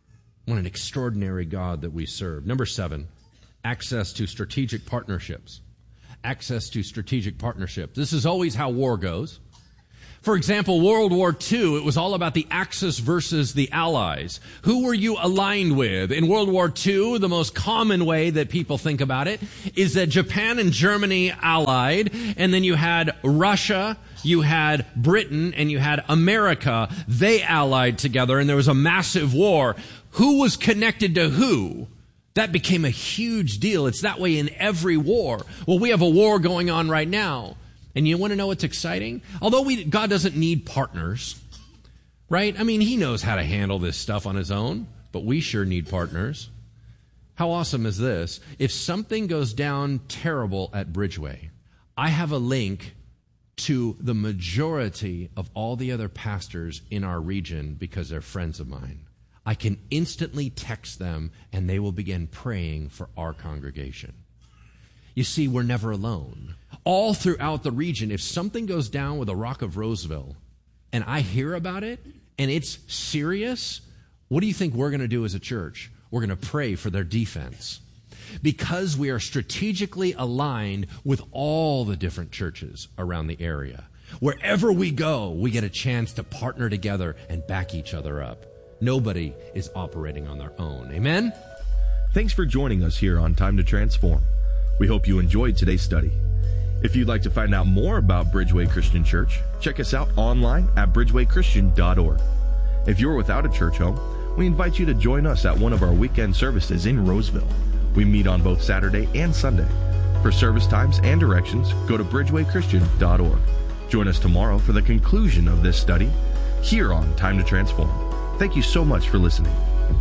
What an extraordinary God that we serve. Number 7, access to strategic partnerships. Access to strategic partnerships. This is always how war goes. For example, World War II, it was all about the Axis versus the Allies. Who were you aligned with? In World War II, the most common way that people think about it is that Japan and Germany allied, and then you had Russia, you had Britain, and you had America. They allied together, and there was a massive war. Who was connected to who? That became a huge deal. It's that way in every war. Well, we have a war going on right now. And you want to know what's exciting? Although God doesn't need partners, right? I mean, he knows how to handle this stuff on his own, but we sure need partners. How awesome is this? If something goes down terrible at Bridgeway, I have a link to the majority of all the other pastors in our region because they're friends of mine. I can instantly text them and they will begin praying for our congregation. You see, we're never alone. All throughout the region, if something goes down with the Rock of Roseville and I hear about it and it's serious, what do you think we're going to do as a church? We're going to pray for their defense. Because we are strategically aligned with all the different churches around the area. Wherever we go, we get a chance to partner together and back each other up. Nobody is operating on their own. Amen? Thanks for joining us here on Time to Transform. We hope you enjoyed today's study. If you'd like to find out more about Bridgeway Christian Church, check us out online at bridgewaychristian.org. If you're without a church home, we invite you to join us at one of our weekend services in Roseville. We meet on both Saturday and Sunday. For service times and directions, go to bridgewaychristian.org. Join us tomorrow for the conclusion of this study here on Time to Transform. Thank you so much for listening.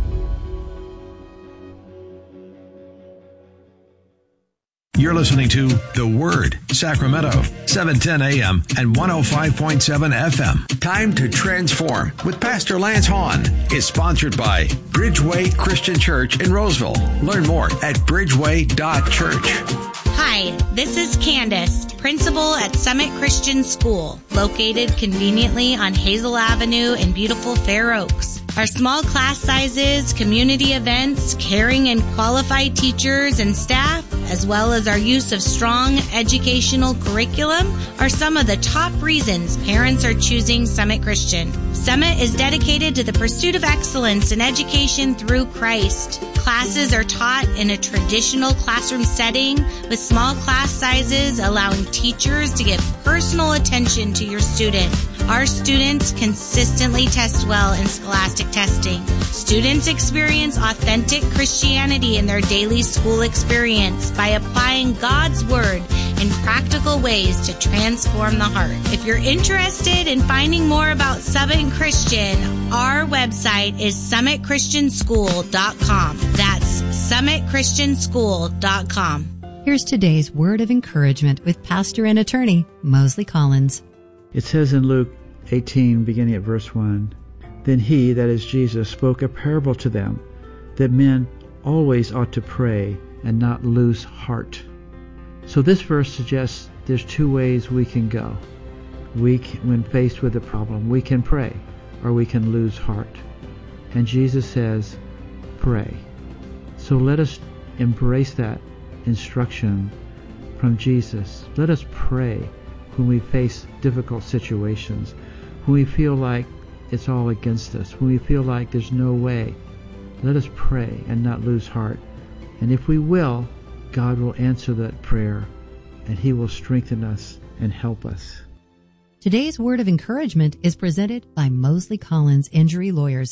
You're listening to The Word, Sacramento, 710 AM and 105.7 FM. Time to Transform with Pastor Lance Hahn is sponsored by Bridgeway Christian Church in Roseville. Learn more at bridgeway.church. Hi, this is Candace, principal at Summit Christian School, located conveniently on Hazel Avenue in beautiful Fair Oaks. Our small class sizes, community events, caring and qualified teachers and staff, as well as our use of strong educational curriculum, are some of the top reasons parents are choosing Summit Christian. Summit is dedicated to the pursuit of excellence in education through Christ. Classes are taught in a traditional classroom setting with small class sizes, allowing teachers to give personal attention to your student. Our students consistently test well in scholastic testing. Students experience authentic Christianity in their daily school experience by applying God's Word in practical ways to transform the heart. If you're interested in finding more about Summit Christian, our website is summitchristianschool.com. That's summitchristianschool.com. Here's today's word of encouragement with pastor and attorney Mosley Collins. It says in Luke 18, beginning at verse 1, Then he, that is Jesus, spoke a parable to them, that men always ought to pray and not lose heart. So this verse suggests there's two ways we can go. When faced with a problem, we can pray or we can lose heart. And Jesus says, pray. So let us embrace that instruction from Jesus. Let us pray when we face difficult situations, when we feel like it's all against us, when we feel like there's no way. Let us pray and not lose heart. And if we will, God will answer that prayer and He will strengthen us and help us. Today's word of encouragement is presented by Mosley Collins Injury Lawyers,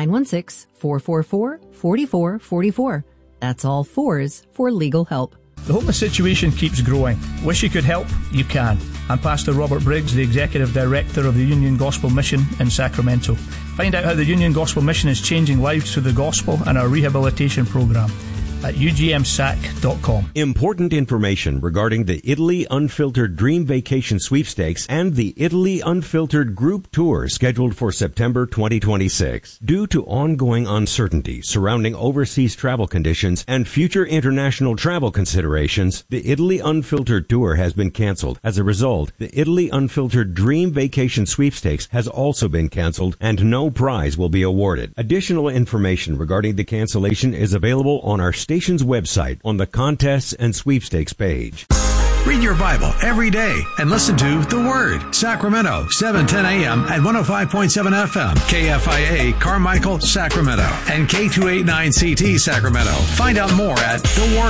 916-444-4444. That's all fours for legal help. The homeless situation keeps growing. Wish you could help? You can. I'm Pastor Robert Briggs, the Executive Director of the Union Gospel Mission in Sacramento. Find out how the Union Gospel Mission is changing lives through the gospel and our rehabilitation program at ugmsac.com. Important information regarding the Italy Unfiltered Dream Vacation Sweepstakes and the Italy Unfiltered Group Tour scheduled for September 2026. Due to ongoing uncertainty surrounding overseas travel conditions and future international travel considerations, the Italy Unfiltered Tour has been canceled. As a result, the Italy Unfiltered Dream Vacation Sweepstakes has also been canceled and no prize will be awarded. Additional information regarding the cancellation is available on our station's website on the Contests and Sweepstakes page. Read your Bible every day and listen to The Word. Sacramento, 7:10 a.m. at 105.7 FM. KFIA, Carmichael, Sacramento. And K289CT, Sacramento. Find out more at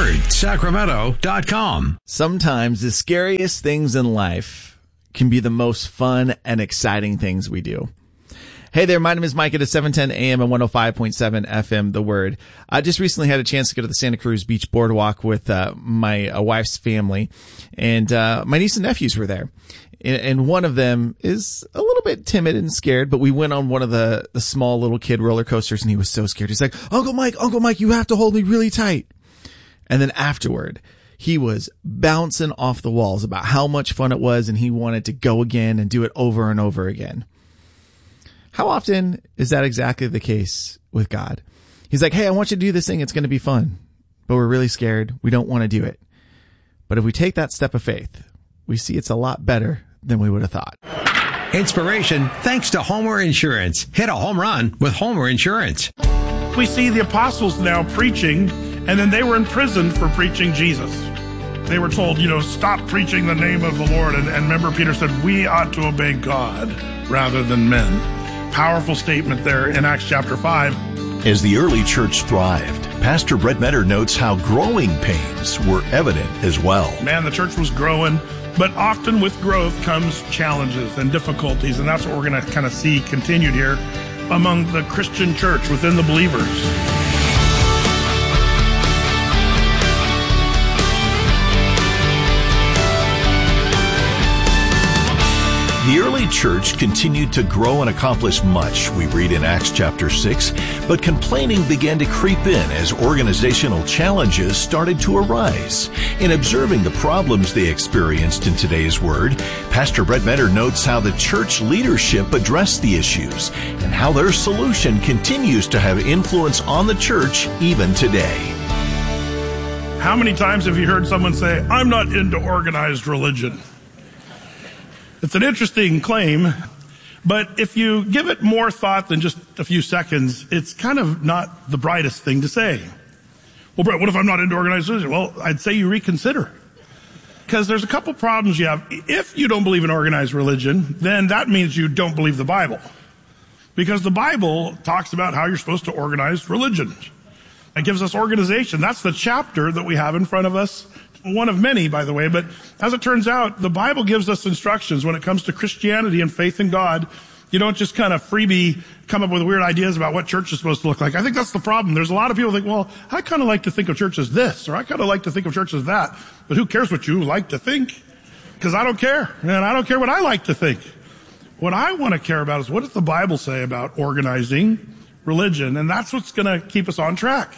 thewordsacramento.com. Sometimes the scariest things in life can be the most fun and exciting things we do. Hey there, my name is Mike. It is 7:10 a.m. and 105.7 FM, The Word. I just recently had a chance to go to the Santa Cruz Beach Boardwalk with my wife's family, and my niece and nephews were there. And one of them is a little bit timid and scared, but we went on one of the small little kid roller coasters, and he was so scared. He's like, Uncle Mike, you have to hold me really tight. And then afterward, he was bouncing off the walls about how much fun it was, and he wanted to go again and do it over and over again. How often is that exactly the case with God? He's like, hey, I want you to do this thing. It's going to be fun, but we're really scared. We don't want to do it. But if we take that step of faith, we see it's a lot better than we would have thought. Inspiration thanks to Homer Insurance. Hit a home run with Homer Insurance. We see the apostles now preaching, and then they were imprisoned for preaching Jesus. They were told, stop preaching the name of the Lord. And remember, Peter said, we ought to obey God rather than men. Powerful statement there in Acts chapter 5. As the early church thrived, Pastor Brett Metter notes how growing pains were evident as well. Man, the church was growing, but often with growth comes challenges and difficulties, and that's what we're going to kind of see continued here among the Christian church within the believers. The early church continued to grow and accomplish much, we read in Acts chapter 6, but complaining began to creep in as organizational challenges started to arise. In observing the problems they experienced in today's Word, Pastor Brett Metter notes how the church leadership addressed the issues and how their solution continues to have influence on the church even today. How many times have you heard someone say, I'm not into organized religion? It's an interesting claim, but if you give it more thought than just a few seconds, it's kind of not the brightest thing to say. Well, Brett, what if I'm not into organized religion? Well, I'd say you reconsider. Because there's a couple problems you have. If you don't believe in organized religion, then that means you don't believe the Bible. Because the Bible talks about how you're supposed to organize religion. It gives us organization. That's the chapter that we have in front of us. One of many, by the way, but as it turns out, the Bible gives us instructions when it comes to Christianity and faith in God. You don't just kind of freebie come up with weird ideas about what church is supposed to look like. I think that's the problem. There's a lot of people who think, well, I kind of like to think of church as this, or I kind of like to think of church as that. But who cares what you like to think? Because I don't care. And I don't care what I like to think. What I want to care about is what does the Bible say about organizing religion? And that's what's going to keep us on track.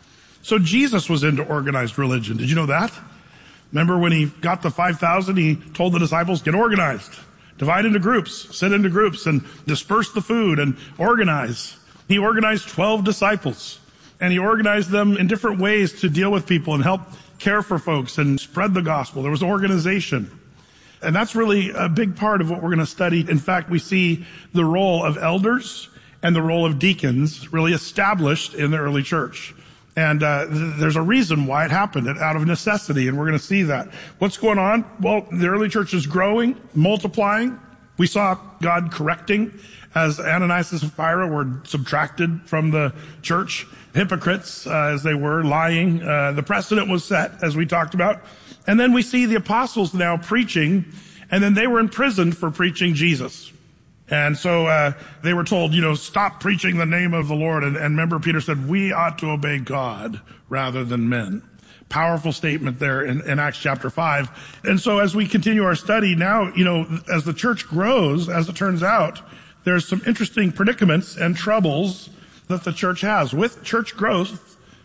So Jesus was into organized religion. Did you know that? Remember when he got the 5,000, he told the disciples, get organized, divide into groups, sit into groups and disperse the food and organize. He organized 12 disciples and he organized them in different ways to deal with people and help care for folks and spread the gospel. There was organization. And that's really a big part of what we're going to study. In fact, we see the role of elders and the role of deacons really established in the early church. And there's a reason why it happened, out of necessity, and we're going to see that. What's going on? Well, the early church is growing, multiplying. We saw God correcting as Ananias and Sapphira were subtracted from the church. Hypocrites, as they were, lying. The precedent was set, as we talked about. And then we see the apostles now preaching, and then they were imprisoned for preaching Jesus. And so they were told, stop preaching the name of the Lord. And remember, Peter said, we ought to obey God rather than men. Powerful statement there in Acts chapter 5. And so as we continue our study now, as the church grows, as it turns out, there's some interesting predicaments and troubles that the church has. With church growth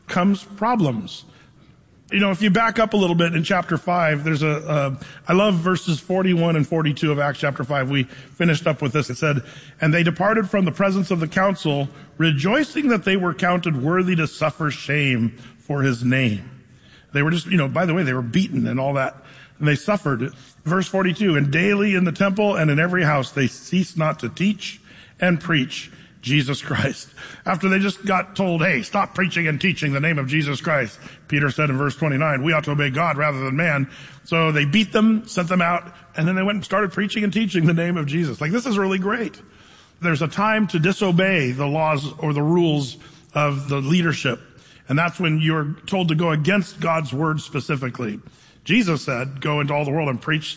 comes problems. You know, if you back up a little bit in chapter 5, there's I love verses 41 and 42 of Acts chapter 5. We finished up with this. It said, "And they departed from the presence of the council, rejoicing that they were counted worthy to suffer shame for his name." They were just, by the way, they were beaten and all that. And they suffered. Verse 42, "And daily in the temple and in every house they ceased not to teach and preach Jesus Christ." After they just got told, hey, stop preaching and teaching the name of Jesus Christ, Peter said in verse 29, we ought to obey God rather than man. So they beat them, sent them out, and then they went and started preaching and teaching the name of Jesus. Like, this is really great. There's a time to disobey the laws or the rules of the leadership. And that's when you're told to go against God's word specifically. Jesus said, go into all the world and preach